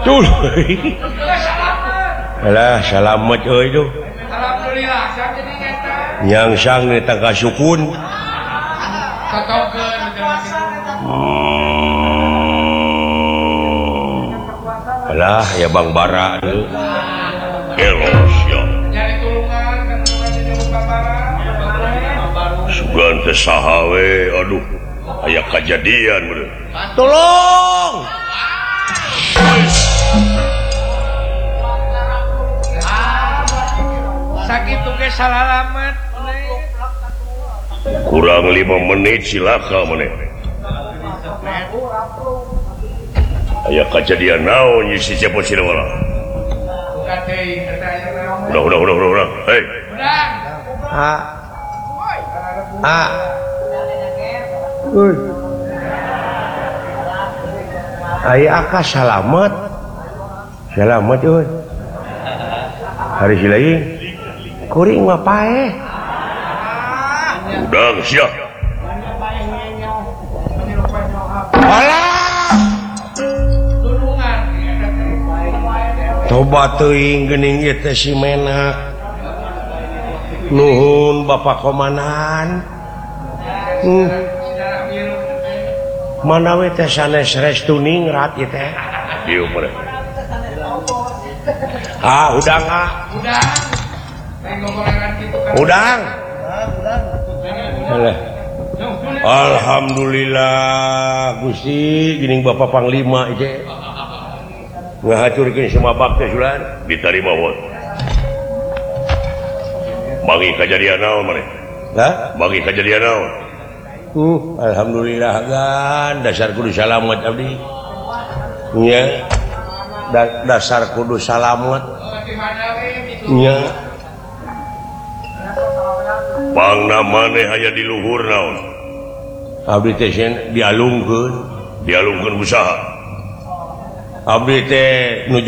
Alah salamet euy tuh. Alhamdulillah sak jadi eta. Yang sang ni tangka sukun. Satongkeun Alah ya Bang Bara tuh. Elosya. nyari tulungan kan tulungan Bang Bara. Sugan teh saha we aduh. Aya kejadian bener. Tolong. Sakitu ge salalamet. Kurang 5 menit silaka meneh. Aya kejadian naon ieu si cepot si wala. Bukan teuing eta aya naon. Udah. Hei. Udah. Aya aka salamet. Salamet euy. Hari silaing. Kuring mah paeh. Udang sia. Alah. Tulungan. Tobat teuing geuning ieu teh si Menak. Nuhun Bapak Komandan. Mana we teh sanes restu ningrat ieu teh. Ieu mah. Udang ah. Udah. Ngomongan kitu kan. Udang. Alhamdulillah Gusti geuning Bapak Panglima ieu teh. Ngahaturkeun sumabak teh sulan ditarima wae. Bagi kejadian naon maneh? Hah? Bagi kejadian naon? Alhamdulillah gan dasar kudu salamet abdi. Nya. Dasar kudu salamet. Nya. Pangna maneh aya di luhur naon? Abdi teh dialungkeun usaha. Abdi teh nuju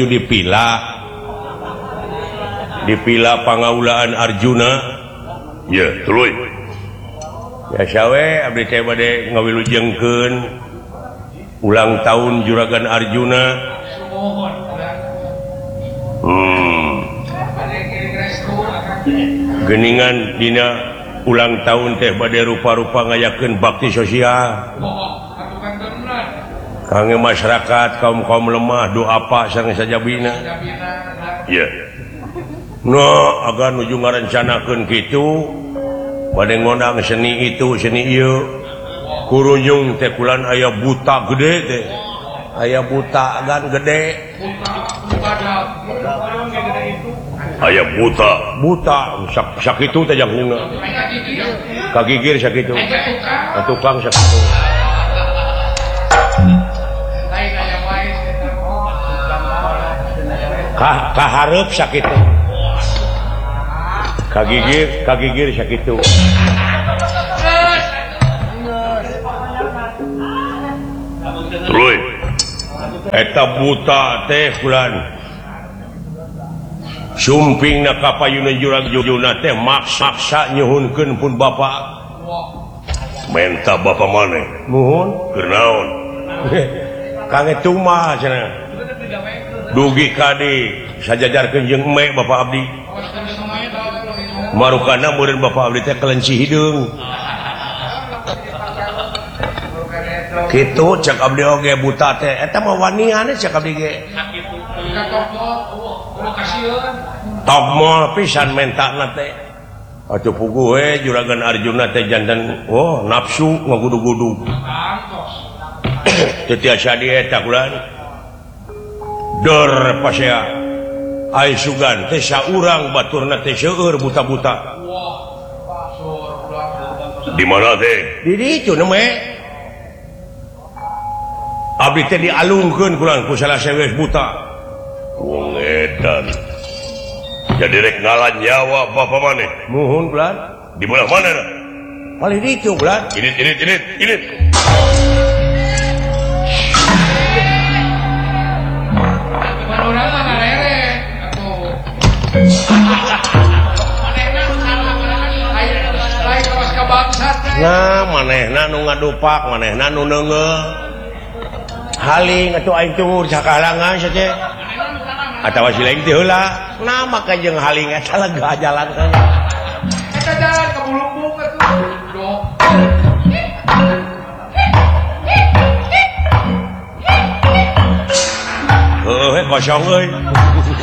dipila pangaulaan Arjuna. Ya, tuluy. Biasa we abdi teh bade ngawilujengkeun ulang tahun Juragan Arjuna. Geuningan dina ulang tahun teh bade rupa-rupa ngayakeun bakti sosial. Kangge masyarakat kaum-kaum lemah doa apa sareng sajabina. Ya. Agar nuju ngarencanakeun kitu bade ngondang seni itu seni ieu. Kurunjung teh kulan aya buta gede teh. Aya buta gan gede. Aya buta sakitu teh janghuna. Kagigir sakitu. Tukang sakitu. Kahareup sakitu. Kagigir sakitu. Tuluy. Eta buta teh kulan. Sumpingna ka payuna Juragana teh maksa nyuhunkeun pun Bapak. Menta Bapak maneh. Nuhun. Keur naon? Kang etu mah cenah. Dugi kadi sajajarkeun jeung eme Bapak abdi. Marukana meureun Bapak abdi teh kelenci hideung. Kitu cek abdi oge buta teh eta mah wanian cek abdi ge. Tokmol pisan mentana teh. Atuh puguh we Juragan Arjuna teh janten nafsu ngagudu-gudu. Teu tiasa dieta kulan. Dor pasea. Ai sugan teh saurang baturna teh seueur buta-buta. Di mana teh? Di ditu nemeh. Abdi teh dialungkeun kulan ku salah sewes buta. Wong edan. Jadi rek ngalan nyawa Bapak maneh. Nuhun kulan. Di belah mana? Paling ditu kulan. Ini. Orang mana lere? Nah, manehna nu ngadupak, manehna nu neungeul. haling atuh aing tunggu sakalangan saja atawa si lain teh heula nama ka jeung haling eta lega jalan teh Kita jalan ke Bulungbung atuh. Dok. kosong euy